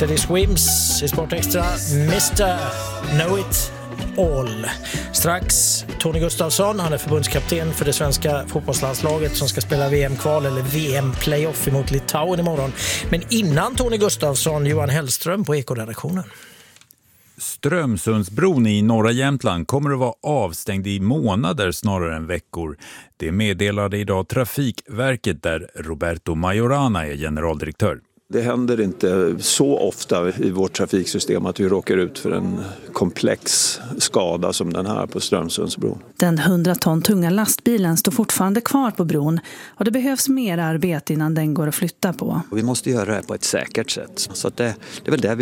Teddy Swims i Sportextra, Mr. Know It All. Strax Tony Gustafsson, han är förbundskapten för det svenska fotbollslandslaget som ska spela VM-kval eller VM-playoff emot Litauen imorgon. Men innan Tony Gustafsson, Johan Hellström på Ekoredaktionen. Strömsundsbron i norra Jämtland kommer att vara avstängd i månader snarare än veckor. Det meddelade idag Trafikverket där Roberto Majorana är generaldirektör. Det händer inte så ofta i vårt trafiksystem att vi råkar ut för en komplex skada som den här på Strömsundsbron. Den 100 ton tunga lastbilen står fortfarande kvar på bron och det behövs mer arbete innan den går att flytta på. Vi måste göra det på ett säkert sätt. Så att det är väl det vi